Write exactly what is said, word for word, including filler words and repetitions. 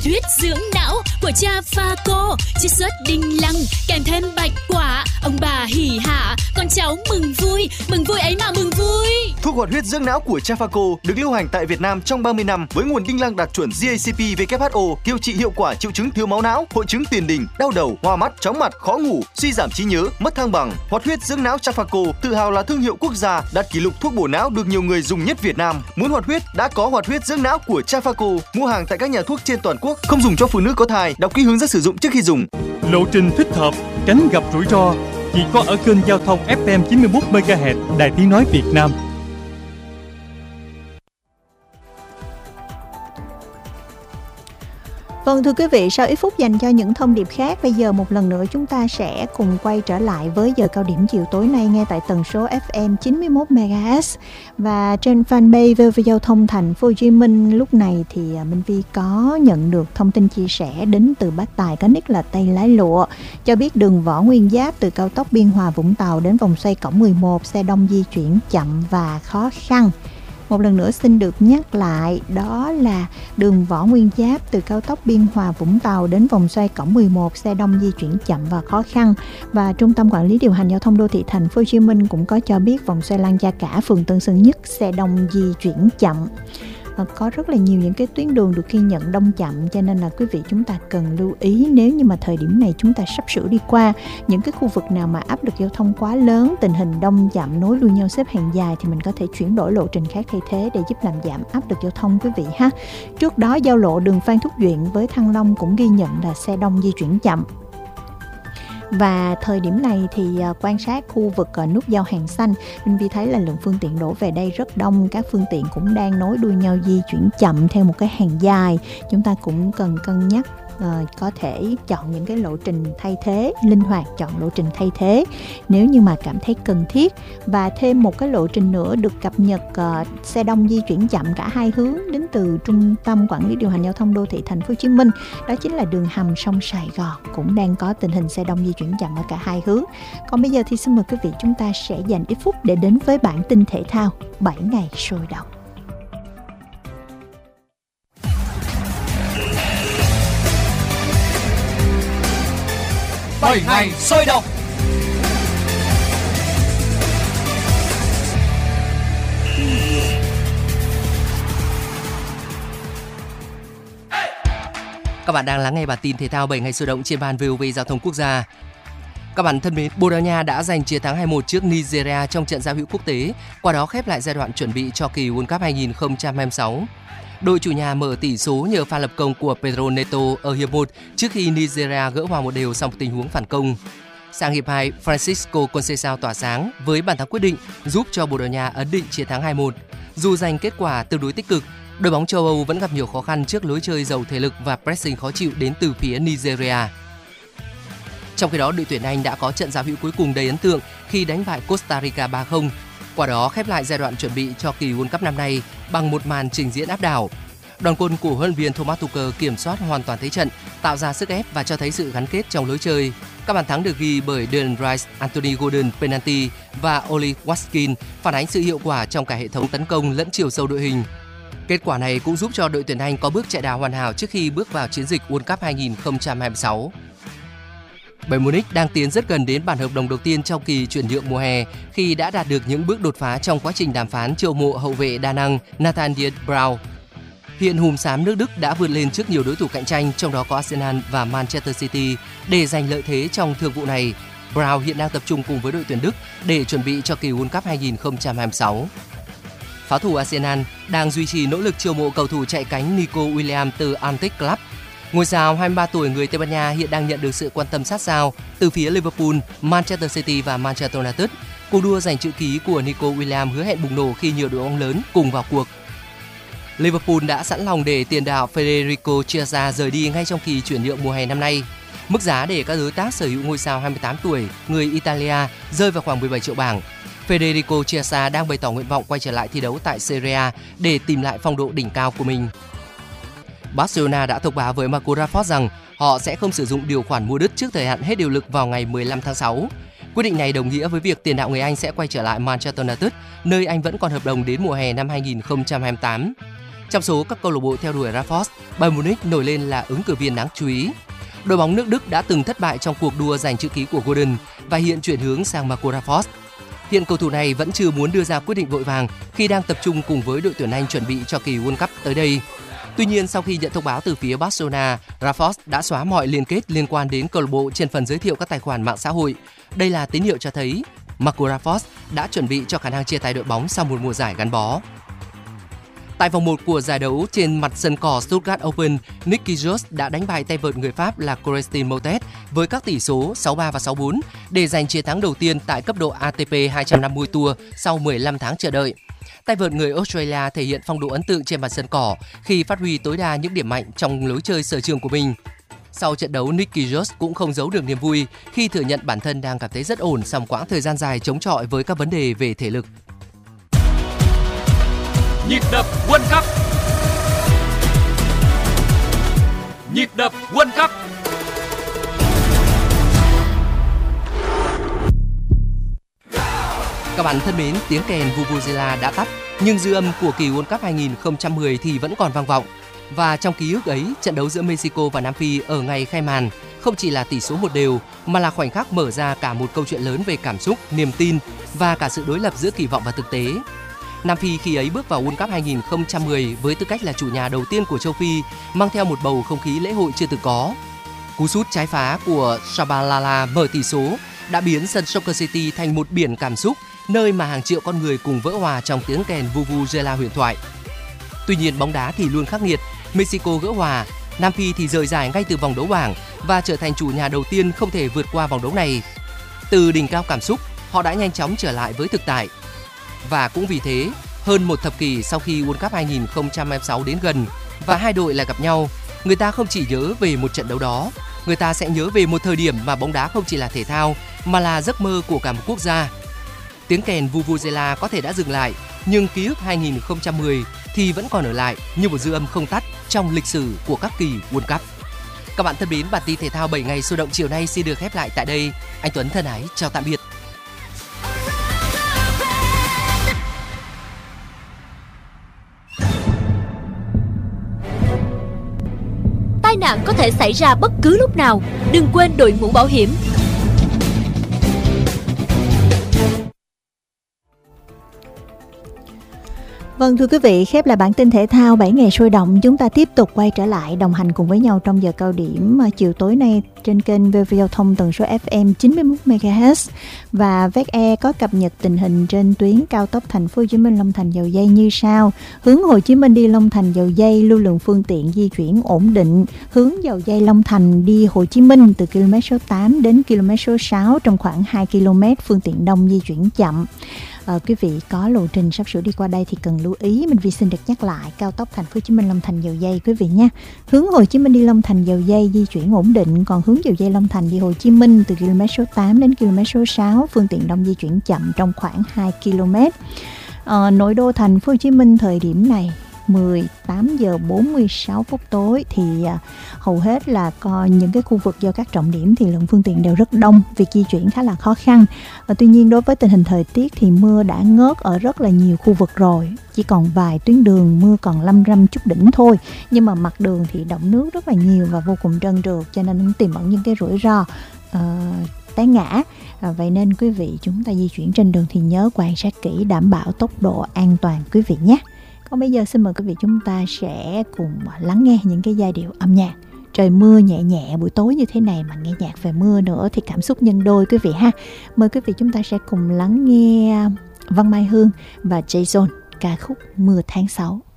Hoạt huyết dưỡng não của Trafaco, chiết xuất đinh lăng kèm thêm bạch quả. Ông bà hỉ hả, con cháu mừng vui, mừng vui ấy mà mừng vui. Thuốc hoạt huyết dưỡng não của Trafaco được lưu hành tại Việt Nam trong ba mươi năm với nguồn đinh lăng đạt chuẩn giê a xê pê vê kép hát o, điều trị hiệu quả triệu chứng thiếu máu não, hội chứng tiền đình, đau đầu, hoa mắt, chóng mặt, khó ngủ, suy giảm trí nhớ, mất thăng bằng. Hoạt huyết dưỡng não Trafaco tự hào là thương hiệu quốc gia đạt kỷ lục thuốc bổ não được nhiều người dùng nhất Việt Nam. Muốn hoạt huyết đã có hoạt huyết dưỡng não của Trafaco. Mua hàng tại các nhà thuốc trên toàn quốc. Không dùng cho phụ nữ có thai. Đọc kỹ hướng dẫn sử dụng trước khi dùng. Lộ trình thích hợp, tránh gặp rủi ro chỉ có ở kênh giao thông ép em chín mươi mốt mê ga héc Đài Tiếng nói Việt Nam. Vâng, thưa quý vị, sau ít phút dành cho những thông điệp khác, bây giờ một lần nữa chúng ta sẽ cùng quay trở lại với giờ cao điểm chiều tối nay nghe tại tần số ép em chín mươi mốt mê ga héc. Và trên fanpage vê o vê Giao thông Thành phố Hồ Chí Minh lúc này thì Minh Vi có nhận được thông tin chia sẻ đến từ bác Tài có nick là Tây Lái Lụa, cho biết đường Võ Nguyên Giáp từ cao tốc Biên Hòa Vũng Tàu đến vòng xoay cổng mười một, xe đông di chuyển chậm và khó khăn. Một lần nữa xin được nhắc lại, đó là đường Võ Nguyên Giáp từ cao tốc Biên Hòa Vũng Tàu đến vòng xoay cổng mười một, xe đông di chuyển chậm và khó khăn. Và Trung tâm Quản lý Điều hành Giao thông Đô thị Thành phố Hồ Chí Minh cũng có cho biết vòng xoay Lăng Gia Cả, phường Tân Sơn Nhất, xe đông di chuyển chậm. Có rất là nhiều những cái tuyến đường được ghi nhận đông chậm, cho nên là quý vị chúng ta cần lưu ý nếu như mà thời điểm này chúng ta sắp sửa đi qua những cái khu vực nào mà áp lực giao thông quá lớn, tình hình đông chậm nối đuôi nhau xếp hàng dài thì mình có thể chuyển đổi lộ trình khác thay thế để giúp làm giảm áp lực giao thông quý vị ha. Trước đó giao lộ đường Phan Thúc Duyện với Thăng Long cũng ghi nhận là xe đông di chuyển chậm. Và thời điểm này thì quan sát khu vực nút giao Hàng Xanh, Minh Vi thấy là lượng phương tiện đổ về đây rất đông. Các phương tiện cũng đang nối đuôi nhau di chuyển chậm theo một cái hàng dài. Chúng ta cũng cần cân nhắc Uh, có thể chọn những cái lộ trình thay thế, linh hoạt chọn lộ trình thay thế nếu như mà cảm thấy cần thiết. Và thêm một cái lộ trình nữa được cập nhật, uh, xe đông di chuyển chậm cả hai hướng đến từ Trung tâm Quản lý Điều hành Giao thông Đô thị Thành phố Hồ Chí Minh, đó chính là đường hầm sông Sài Gòn, cũng đang có tình hình xe đông di chuyển chậm ở cả hai hướng. Còn bây giờ thì xin mời quý vị chúng ta sẽ dành ít phút để đến với bản tin thể thao bảy ngày sôi động. bảy ngày sôi động. Các bạn đang lắng nghe bản tin thể thao bảy ngày sôi động trên ban vê o vê Giao thông Quốc gia. Các bạn thân mến, Bồ Đào Nha đã giành chiến thắng hai một trước Nigeria trong trận giao hữu quốc tế, qua đó khép lại giai đoạn chuẩn bị cho kỳ World Cup hai không hai sáu. Đội chủ nhà mở tỷ số nhờ pha lập công của Pedro Neto ở hiệp một trước khi Nigeria gỡ hòa một đều sau một tình huống phản công. Sang hiệp hai, Francisco Conceição tỏa sáng với bàn thắng quyết định giúp cho Bồ Đào Nha ấn định chiến thắng hai một. Dù giành kết quả tương đối tích cực, đội bóng châu Âu vẫn gặp nhiều khó khăn trước lối chơi giàu thể lực và pressing khó chịu đến từ phía Nigeria. Trong khi đó, đội tuyển Anh đã có trận giao hữu cuối cùng đầy ấn tượng khi đánh bại Costa Rica ba không. Qua đó khép lại giai đoạn chuẩn bị cho kỳ World Cup năm nay bằng một màn trình diễn áp đảo. Đoàn quân của huấn luyện viên Thomas Tuchel kiểm soát hoàn toàn thế trận, tạo ra sức ép và cho thấy sự gắn kết trong lối chơi. Các bàn thắng được ghi bởi Declan Rice, Anthony Gordon penalty và Oli Watkins phản ánh sự hiệu quả trong cả hệ thống tấn công lẫn chiều sâu đội hình. Kết quả này cũng giúp cho đội tuyển Anh có bước chạy đà hoàn hảo trước khi bước vào chiến dịch World Cup hai không hai sáu. Bayern Munich đang tiến rất gần đến bản hợp đồng đầu tiên trong kỳ chuyển nhượng mùa hè khi đã đạt được những bước đột phá trong quá trình đàm phán chiêu mộ hậu vệ đa năng Nathaniel Brown. Hiện hùm xám nước Đức đã vượt lên trước nhiều đối thủ cạnh tranh, trong đó có Arsenal và Manchester City, để giành lợi thế trong thương vụ này. Brown hiện đang tập trung cùng với đội tuyển Đức để chuẩn bị cho kỳ World Cup hai không hai sáu. Pháo thủ Arsenal đang duy trì nỗ lực chiêu mộ cầu thủ chạy cánh Nico Williams từ Athletic Club. Ngôi sao hai mươi ba tuổi người Tây Ban Nha hiện đang nhận được sự quan tâm sát sao từ phía Liverpool, Manchester City và Manchester United. Cuộc đua giành chữ ký của Nico Williams hứa hẹn bùng nổ khi nhiều đội bóng lớn cùng vào cuộc. Liverpool đã sẵn lòng để tiền đạo Federico Chiesa rời đi ngay trong kỳ chuyển nhượng mùa hè năm nay. Mức giá để các đối tác sở hữu ngôi sao hai mươi tám tuổi người Italia rơi vào khoảng mười bảy triệu bảng. Federico Chiesa đang bày tỏ nguyện vọng quay trở lại thi đấu tại Serie A để tìm lại phong độ đỉnh cao của mình. Barcelona đã thông báo với Marco Rashford rằng họ sẽ không sử dụng điều khoản mua đứt trước thời hạn hết hiệu lực vào ngày mười lăm tháng sáu. Quyết định này đồng nghĩa với việc tiền đạo người Anh sẽ quay trở lại Manchester United, nơi anh vẫn còn hợp đồng đến mùa hè năm hai không hai tám. Trong số các câu lạc bộ theo đuổi Rafford, Bayern Munich nổi lên là ứng cử viên đáng chú ý. Đội bóng nước Đức đã từng thất bại trong cuộc đua giành chữ ký của Golden và hiện chuyển hướng sang Marco Rafford. Hiện cầu thủ này vẫn chưa muốn đưa ra quyết định vội vàng khi đang tập trung cùng với đội tuyển Anh chuẩn bị cho kỳ World Cup tới đây. Tuy nhiên, sau khi nhận thông báo từ phía Barcelona, Rafford đã xóa mọi liên kết liên quan đến câu lạc bộ trên phần giới thiệu các tài khoản mạng xã hội. Đây là tín hiệu cho thấy Marco Rafford đã chuẩn bị cho khả năng chia tay đội bóng sau một mùa giải gắn bó. Tại vòng một của giải đấu trên mặt sân cỏ Stuttgart Open, Nick Kyrgios đã đánh bại tay vợt người Pháp là Corentin Moutet với các tỷ số sáu ba và sáu bốn để giành chiến thắng đầu tiên tại cấp độ a tê pê hai trăm năm mươi Tour sau mười lăm tháng chờ đợi. Tay vợt người Australia thể hiện phong độ ấn tượng trên mặt sân cỏ khi phát huy tối đa những điểm mạnh trong lối chơi sở trường của mình. Sau trận đấu, Nick Kyrgios cũng không giấu được niềm vui khi thừa nhận bản thân đang cảm thấy rất ổn sau quãng thời gian dài chống chọi với các vấn đề về thể lực. Nhịp đập World Cup. Nhịp đập World Cup. Các bạn thân mến, tiếng kèn vuvuzela đã tắt, nhưng dư âm của kỳ World Cup hai không một không thì vẫn còn vang vọng. Và trong ký ức ấy, trận đấu giữa Mexico và Nam Phi ở ngày khai màn không chỉ là tỷ số một đều, mà là khoảnh khắc mở ra cả một câu chuyện lớn về cảm xúc, niềm tin và cả sự đối lập giữa kỳ vọng và thực tế. Nam Phi khi ấy bước vào World Cup hai không một không với tư cách là chủ nhà đầu tiên của châu Phi, mang theo một bầu không khí lễ hội chưa từng có. Cú sút trái phá của Shabalala mở tỷ số đã biến sân Soccer City thành một biển cảm xúc, nơi mà hàng triệu con người cùng vỡ hòa trong tiếng kèn vuvuzela huyền thoại. Tuy nhiên, bóng đá thì luôn khắc nghiệt. Mexico gỡ hòa, Nam Phi thì rời giải ngay từ vòng đấu bảng và trở thành chủ nhà đầu tiên không thể vượt qua vòng đấu này. Từ đỉnh cao cảm xúc, họ đã nhanh chóng trở lại với thực tại. Và cũng vì thế, hơn một thập kỷ sau khi World Cup hai không hai sáu đến gần và hai đội lại gặp nhau, người ta không chỉ nhớ về một trận đấu đó, người ta sẽ nhớ về một thời điểm mà bóng đá không chỉ là thể thao mà là giấc mơ của cả một quốc gia. Tiếng kèn vuvuzela có thể đã dừng lại, nhưng ký ức hai không một không thì vẫn còn ở lại như một dư âm không tắt trong lịch sử của các kỳ World Cup. Các bạn thân mến, bản tin thể thao bảy ngày sôi động chiều nay xin được khép lại tại đây. Anh Tuấn thân ái chào tạm biệt. Tai nạn có thể xảy ra bất cứ lúc nào, đừng quên đội mũ bảo hiểm. Vâng, thưa quý vị, khép lại bản tin thể thao bảy ngày sôi động, chúng ta tiếp tục quay trở lại đồng hành cùng với nhau trong giờ cao điểm chiều tối nay trên kênh vê o vê Giao thông tần số ép em chín mươi mốt mê ga héc và vê e ca e có cập nhật tình hình trên tuyến cao tốc Thành phố Hồ Chí Minh Long Thành Dầu Giây như sau: hướng Hồ Chí Minh đi Long Thành Dầu Giây lưu lượng phương tiện di chuyển ổn định, hướng Dầu Giây Long Thành đi Hồ Chí Minh từ km số tám đến km số sáu trong khoảng hai ki lô mét, phương tiện đông di chuyển chậm. À, quý vị có lộ trình sắp sửa đi qua đây thì cần lưu ý. Mình Vi xin được nhắc lại cao tốc Thành phố Hồ Chí Minh Long Thành Dầu Giây quý vị nhé. Hướng Hồ Chí Minh đi Long Thành Dầu Giây di chuyển ổn định, còn hướng Dầu Giây Long Thành đi Hồ Chí Minh từ km số tám đến km số sáu, phương tiện đông di chuyển chậm trong khoảng hai ki lô mét. À, nội đô Thành phố Hồ Chí Minh thời điểm này mười tám giờ bốn mươi sáu phút tối thì à, hầu hết là coi những cái khu vực do các trọng điểm thì lượng phương tiện đều rất đông, việc di chuyển khá là khó khăn. À, tuy nhiên đối với tình hình thời tiết thì mưa đã ngớt ở rất là nhiều khu vực rồi, chỉ còn vài tuyến đường mưa còn lâm râm chút đỉnh thôi, nhưng mà mặt đường thì đọng nước rất là nhiều và vô cùng trơn trượt, cho nên tiềm ẩn những cái rủi ro uh, té ngã. À, vậy nên quý vị chúng ta di chuyển trên đường thì nhớ quan sát kỹ, đảm bảo tốc độ an toàn quý vị nhé. Còn bây giờ xin mời quý vị chúng ta sẽ cùng lắng nghe những cái giai điệu âm nhạc. Trời mưa nhẹ nhẹ buổi tối như thế này mà nghe nhạc về mưa nữa thì cảm xúc nhân đôi quý vị ha. Mời quý vị chúng ta sẽ cùng lắng nghe Văn Mai Hương và Jason ca khúc Mưa Tháng sáu.